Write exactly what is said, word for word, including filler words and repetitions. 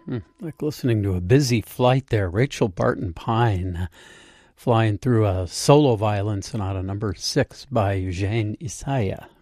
Hmm. Like listening to a busy flight there. Rachel Barton Pine uh, flying through a solo violin sonata number six by Eugene Isaya.